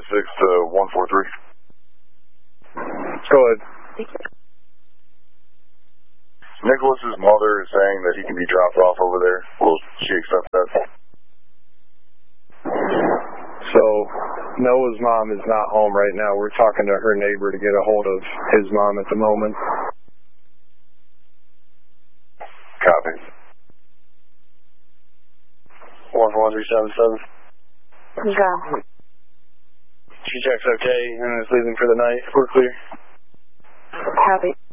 to 143. Go ahead. Thank you. Nicholas's mother is saying that he can be dropped off over there. Will she accept that? So, Noah's mom is not home right now. We're talking to her neighbor to get a hold of his mom at the moment. Copy. 141-377. Go. She checks okay and is leaving for the night. We're clear. Copy.